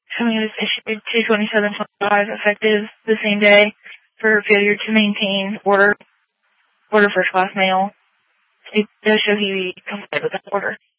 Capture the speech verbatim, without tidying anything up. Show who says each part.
Speaker 1: Coming was issued two twenty-seven twenty-five, effective the same day, for failure to maintain order, order first class mail. It does show he complied with that order.